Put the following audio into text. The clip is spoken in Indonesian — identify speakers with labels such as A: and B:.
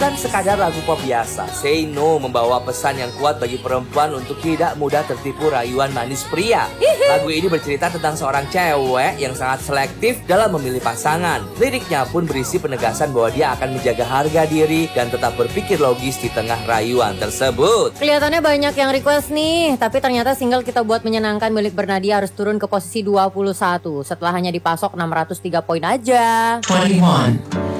A: Bukan sekadar lagu pop biasa, Say No membawa pesan yang kuat bagi perempuan untuk tidak mudah tertipu rayuan manis pria. Lagu ini bercerita tentang seorang cewek yang sangat selektif dalam memilih pasangan. Liriknya pun berisi penegasan bahwa dia akan menjaga harga diri dan tetap berpikir logis di tengah rayuan tersebut.
B: Kelihatannya banyak yang request nih, tapi ternyata single Kita Buat Menyenangkan milik Bernadia harus turun ke posisi 21 setelah hanya dipasok 603 poin aja.
C: 21.